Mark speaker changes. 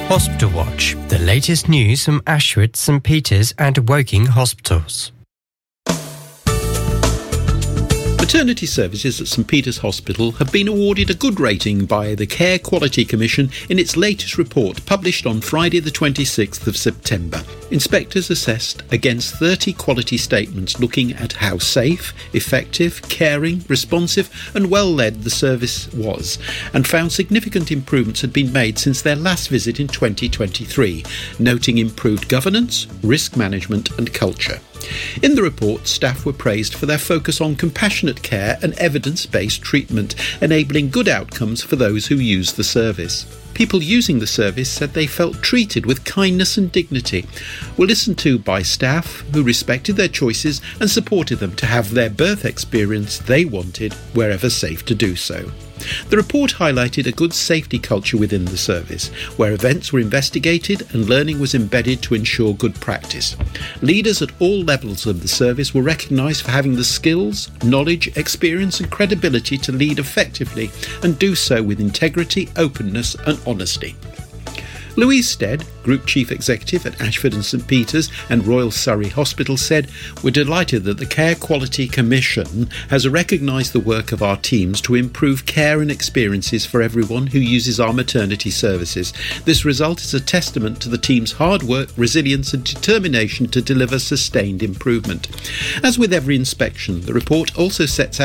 Speaker 1: Hospital Watch, the latest news from Ashford, St Peter's and Woking hospitals.
Speaker 2: Maternity services at St Peter's Hospital have been awarded a good rating by the Care Quality Commission in its latest report published on Friday the 26th of September. Inspectors assessed against 30 quality statements looking at how safe, effective, caring, responsive and well-led the service was, and found significant improvements had been made since their last visit in 2023, noting improved governance, risk management and culture. In the report, staff were praised for their focus on compassionate care and evidence-based treatment, enabling good outcomes for those who use the service. People using the service said they felt treated with kindness and dignity, were listened to by staff who respected their choices and supported them to have their birth experience they wanted wherever safe to do so. The report highlighted a good safety culture within the service, where events were investigated and learning was embedded to ensure good practice. Leaders at all levels of the service were recognised for having the skills, knowledge, experience and credibility to lead effectively and do so with integrity, openness and honesty. Louise Stead, Group Chief Executive at Ashford and St Peter's and Royal Surrey Hospital, said, "We're delighted that the Care Quality Commission has recognised the work of our teams to improve care and experiences for everyone who uses our maternity services. This result is a testament to the team's hard work, resilience and determination to deliver sustained improvement." As with every inspection, the report also sets out